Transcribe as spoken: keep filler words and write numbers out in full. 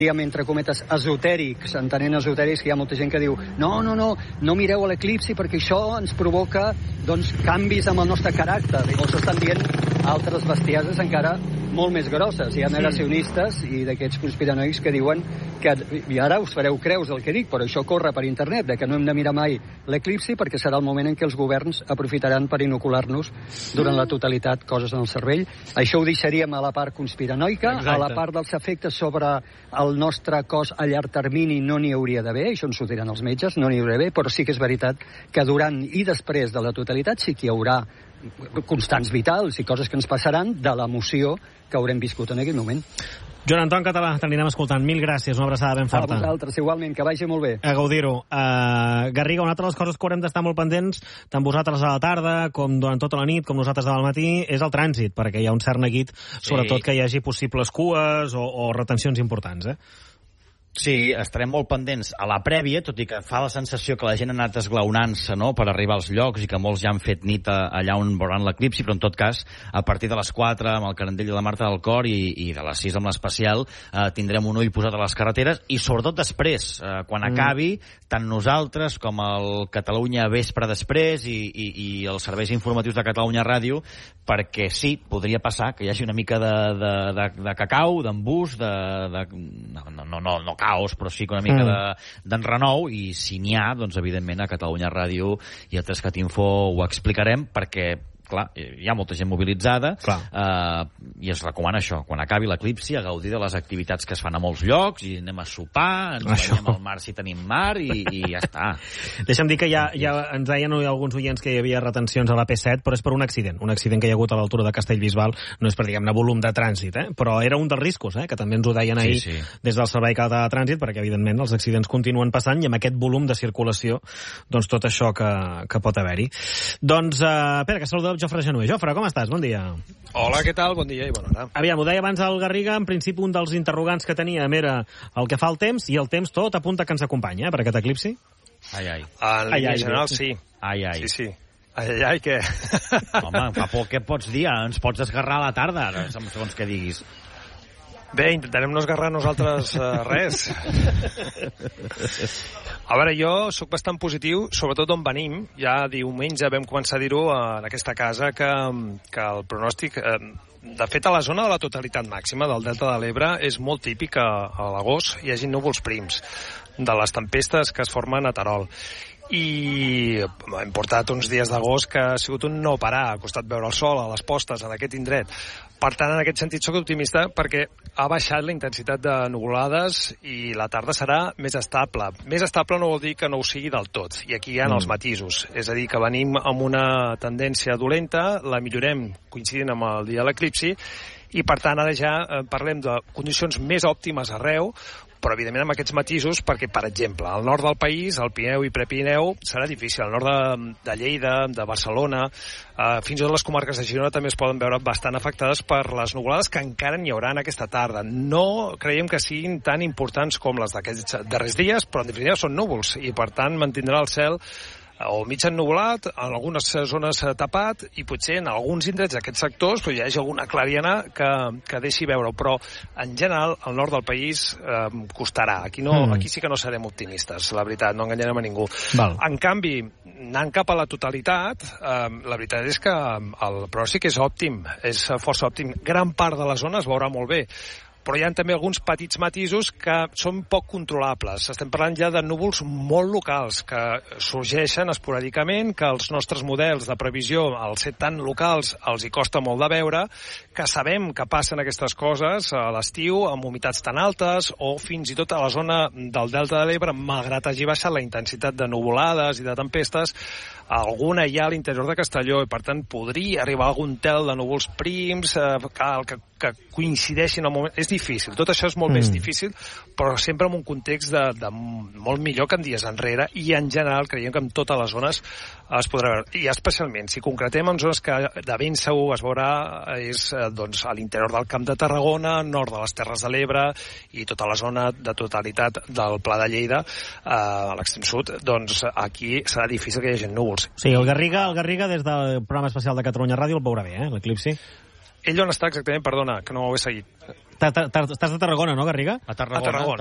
entre cometes, esotèrics, entenent esotèrics, que hi ha molta gent que diu no, no, no, no mireu l'eclipsi perquè això ens provoca, doncs, canvis amb el nostre caràcter. Llavors estan dient altres bestieses encara molt més grosses. Hi ha negacionistes i d'aquests conspiranoics que diuen que, i ara us fareu creus el que dic, però això corre per internet, de que no hem de mirar mai l'eclipsi perquè serà el moment en què els governs aprofitaran per inocular-nos durant la totalitat coses en el cervell. Això ho deixaríem a la part conspiranoica. Exacte. A la part dels efectes sobre el nostre cos a llarg termini no n'hi hauria d'haver, això ens ho diran els metges, no n'hi hauria d'haver, però sí que és veritat que durant i després de la totalitat sí que hi haurà constants vitals i coses que ens passaran de l'emoció que haurem viscut en aquell moment. Joan Anton Català, t'anirem escoltant. Mil gràcies, una abraçada ben forta. A vosaltres, igualment, que vagi molt bé. A gaudir-ho. Uh, Garriga, una altra de les coses que haurem d'estar molt pendents, tant vosaltres a la tarda, com durant tota la nit, com nosaltres al matí, és el trànsit, perquè hi ha un cert neguit, sobretot sí. que hi hagi possibles cues o, o retencions importants, eh? Sí, estarem molt pendents a la prèvia, tot i que fa la sensació que la gent ha anat esglaonant-se, no?, per arribar als llocs i que molts ja han fet nit allà on veuran l'eclipsi, però en tot cas, a partir de les quatre, amb el Carandell i la Marta del Cor, i, i de les sis amb l'especial, eh, tindrem un ull posat a les carreteres, i sobretot després, eh, quan mm. acabi, tant nosaltres com el Catalunya Vespre després i, i, i els serveis informatius de Catalunya Ràdio, perquè sí, podria passar que hi hagi una mica de, de, de, de cacau, d'embús, de, de... No, no, no, no caos, però sí que una mica mm. d'enrenou, de, i si n'hi ha, doncs evidentment a Catalunya Ràdio i a Trescat Info ho explicarem, perquè clar, hi ha molta gent mobilitzada, eh, i es recomana això, quan acabi l'eclipsi, a gaudir de les activitats que es fan a molts llocs, i anem a sopar, ens això. Veiem al mar si tenim mar, i, i ja està. Deixa'm dir que ja, ja ens deien alguns oients que hi havia retencions a la P set, però és per un accident, un accident que hi ha hagut a l'altura de Castellbisbal, no és per, diguem-ne, volum de trànsit, eh? Però era un dels riscos, eh? Que també ens ho deien ahir sí, sí. des del Servei Català de Trànsit, perquè, evidentment, els accidents continuen passant, i amb aquest volum de circulació, doncs tot això que, que pot haver-hi. Doncs, eh, espera, que saludem Jofre Genuer. Jofre, com estàs? Bon dia. Hola, què tal? Bon dia i bona hora. Aviam, ho deia abans el Garriga, en principi un dels interrogants que teníem era el que fa el temps, i el temps tot apunta que ens acompanya, eh, per aquest eclipsi. Ai, ai. En línia general, sí. Ai, ai. Sí, sí. Ai, ai, ai, què? Home, fa por, què pots dir? Ens pots esgarrar a la tarda, segons que diguis. Bé, intentarem no esgarrar nosaltres uh, res. A veure, jo sóc bastant positiu, sobretot on venim. Ja diumenge vam començar a dir-ho en aquesta casa, que, que el pronòstic... Eh, de fet, a la zona de la totalitat màxima del Delta de l'Ebre és molt típic a, a l'agost hi hagi núvols prims de les tempestes que es formen a Terol. I hem portat uns dies d'agost que ha sigut un no parar, ha costat veure el sol a les postes en aquest indret. Per tant, en aquest sentit soc optimista perquè ha baixat la intensitat de nuvolades i la tarda serà més estable. Més estable no vol dir que no ho sigui del tot, i aquí hi ha mm. els matisos. És a dir, que venim amb una tendència dolenta, la millorem coincidint amb el dia de l'eclipsi, i per tant ara ja parlem de condicions més òptimes arreu, però evidentment amb aquests matisos, perquè, per exemple, al nord del país, al Pirineu i Prepirineu, serà difícil. Al nord de, de Lleida, de Barcelona, eh, fins i tot les comarques de Girona també es poden veure bastant afectades per les nuvolades que encara n'hi haurà en aquesta tarda. No creiem que siguin tan importants com les d'aquests darrers dies, però en definitiva són núvols, i per tant mantindrà el cel o mig ennuvolat, en algunes zones tapat, i potser en alguns indrets d'aquests sectors pues, hi hagi alguna clariana que, que deixi veure, però en general al nord del país eh, costarà. Aquí, no, mm. aquí sí que no serem optimistes, la veritat, no enganyarem a ningú. Val. En canvi, anant cap a la totalitat, eh, la veritat és que el pronòstic és òptim, és força òptim. Gran part de la zona es veurà molt bé, però hi ha també alguns petits matisos que són poc controlables. Estem parlant ja de núvols molt locals, que sorgeixen esporàdicament, que els nostres models de previsió, al ser tan locals, els hi costa molt de veure, que sabem que passen aquestes coses a l'estiu, amb humitats tan altes, o fins i tot a la zona del Delta de l'Ebre, malgrat hagi baixat la intensitat de nuvolades i de tempestes, alguna hi ha a l'interior de Castelló, i per tant podria arribar algun tel de núvols prims eh, que, que, que coincideixin al moment. És difícil, tot això és molt mm. més difícil, però sempre en un context de, de molt millor que en dies enrere, i en general creiem que en totes les zones es podrà veure. I especialment, si concretem en zones que de ben segur es veurà, és eh, doncs, a l'interior del Camp de Tarragona, nord de les Terres de l'Ebre i tota la zona de totalitat del Pla de Lleida, eh, a l'extrem sud, doncs aquí serà difícil que hi hagi núvols. Sí, el Garriga, el Garriga des del programa especial de Catalunya Ràdio el veurà bé, eh, l'eclipsi. Ell on està exactament? Perdona, que no ho he seguit. Estàs de Tarragona, no, Garriga? A Tarragona. A Tarragona.